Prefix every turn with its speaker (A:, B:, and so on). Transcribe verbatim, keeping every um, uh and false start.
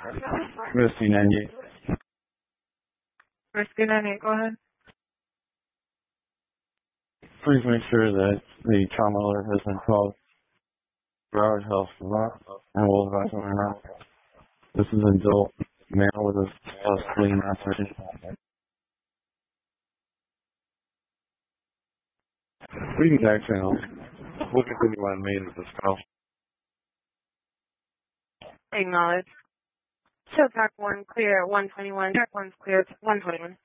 A: Whiskey ninety-eight.
B: Whiskey ninety-eight, go ahead.
A: Please make sure that the trauma alert has been called Broward Health Vermont and will advise when around. This is an adult male with a spleen maceration. Reading back channel. Look at anyone made of this call.
B: Acknowledge. Show track one clear at one twenty-one. Track one's clear at one twenty-one.